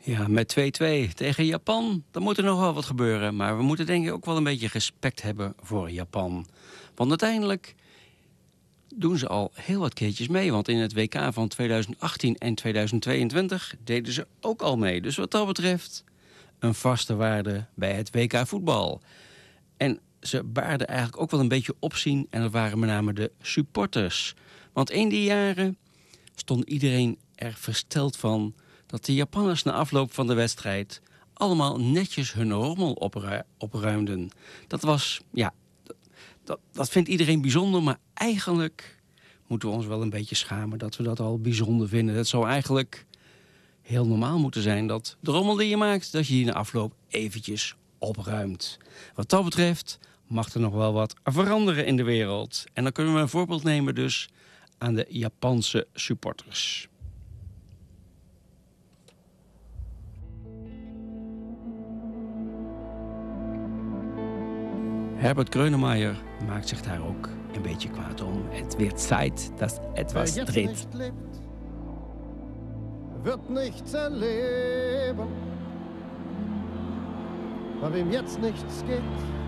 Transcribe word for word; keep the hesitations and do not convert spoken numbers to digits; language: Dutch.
Ja, met twee-twee tegen Japan. Dan moet er nog wel wat gebeuren. Maar we moeten denk ik ook wel een beetje respect hebben voor Japan. Want uiteindelijk doen ze al heel wat keertjes mee. Want in het W K van tweeduizend achttien en tweeduizend tweeëntwintig deden ze ook al mee. Dus wat dat betreft een vaste waarde bij het W K voetbal. En ze baarden eigenlijk ook wel een beetje opzien. En dat waren met name de supporters. Want in die jaren stond iedereen er versteld van dat de Japanners na afloop van de wedstrijd allemaal netjes hun rommel opru- opruimden. Dat was, ja, dat, dat vindt iedereen bijzonder, maar eigenlijk moeten we ons wel een beetje schamen dat we dat al bijzonder vinden. Het zou eigenlijk heel normaal moeten zijn dat de rommel die je maakt, dat je die na afloop eventjes opruimt. Wat dat betreft mag er nog wel wat veranderen in de wereld. En dan kunnen we een voorbeeld nemen dus aan de Japanse supporters. Herbert Grönemeyer maakt zich daar ook een beetje kwaad om. Het wird Zeit, dass etwas Wer jetzt dreht. nicht lebt, wird nichts erleben. Bei wem jetzt nichts geht,